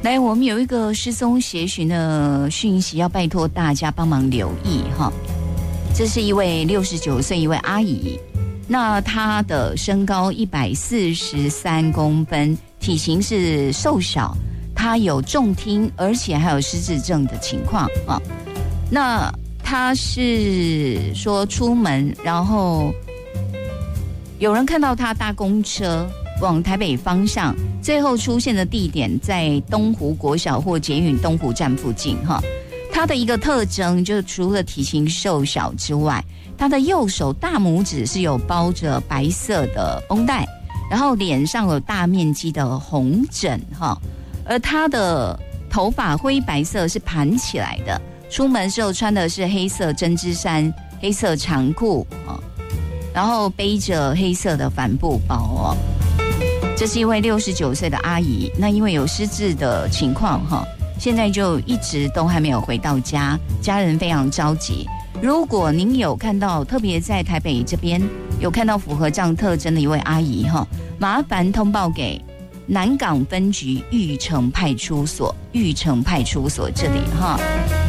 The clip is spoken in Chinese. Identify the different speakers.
Speaker 1: 来，我们有一个失踪协寻的讯息，要拜托大家帮忙留意哈。这是一位69岁一位阿姨，那她的身高143公分，体型是瘦小，她有重听，而且还有失智症的情况啊。那她是说出门，然后有人看到她搭公车往台北方向，最后出现的地点在东湖国小或捷运东湖站附近哈。它的一个特征就是除了体型瘦小之外，它的右手大拇指是有包着白色的绷带，然后脸上有大面积的红疹哈，而它的头发灰白色是盘起来的，出门时候穿的是黑色针织衫、黑色长裤啊，然后背着黑色的帆布包哦。这是一位69岁的阿姨，那因为有失智的情况哈。现在就一直都还没有回到家，家人非常着急。如果您有看到，特别在台北这边有看到符合这样特征的一位阿姨哈，麻烦通报给南港分局玉成派出所这里哈。